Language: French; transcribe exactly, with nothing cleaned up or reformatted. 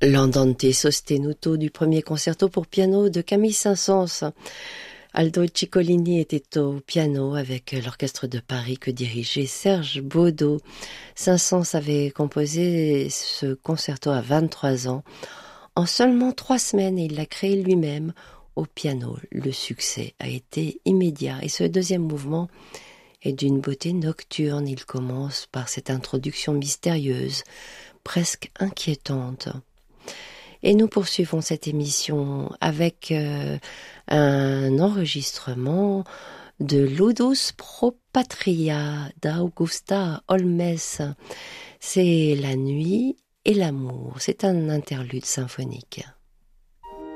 L'Andante sostenuto du premier concerto pour piano de Camille Saint-Saëns. Aldo Ciccolini était au piano avec l'orchestre de Paris que dirigeait Serge Baudot. Saint-Saëns avait composé ce concerto à vingt-trois ans. En seulement trois semaines, il l'a créé lui-même au piano. Le succès a été immédiat et ce deuxième mouvement est d'une beauté nocturne. Il commence par cette introduction mystérieuse, presque inquiétante. Et nous poursuivons cette émission avec euh, un enregistrement de Ludus pro patria d'Augusta Holmes. C'est la nuit et l'amour. C'est un interlude symphonique.